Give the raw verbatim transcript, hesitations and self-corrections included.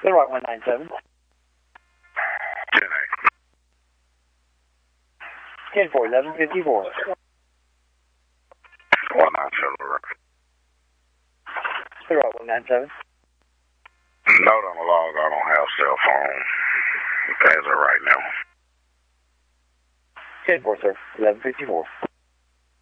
Good right, one nine seven. ten eight. ten four, eleven fifty-four. one nine seven, right. Good right, one nine seven. Note on the log, I don't have cell phone as of right now. ten four, sir, eleven fifty-four.